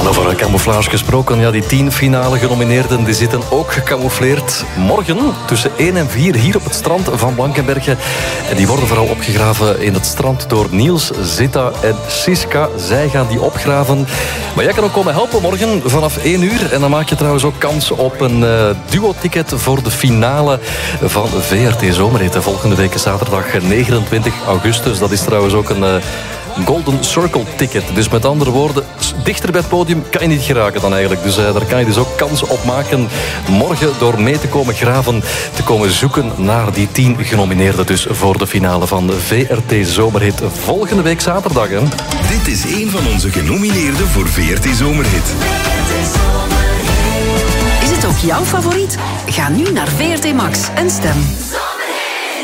Over camouflage gesproken, ja, die 10 finale genomineerden die zitten ook gecamoufleerd. Morgen tussen 1 en 4 hier op het strand van Blankenberge. En die worden vooral opgegraven in het strand door Niels, Zita en Siska. Zij gaan die opgraven. Maar jij kan ook komen helpen morgen vanaf 1 uur. En dan maak je trouwens ook kans op een duo-ticket voor de finale van VRT Zomerhit. Volgende week zaterdag 29 augustus. Dat is trouwens ook een Golden Circle ticket. Dus met andere woorden, dichter bij het podium kan je niet geraken dan eigenlijk. Dus daar kan je dus ook kans op maken morgen door mee te komen graven, te komen zoeken naar die 10 genomineerden dus voor de finale van de VRT Zomerhit volgende week zaterdag. Hè? Dit is een van onze genomineerden voor VRT Zomerhit. Is het ook jouw favoriet? Ga nu naar VRT Max en stem.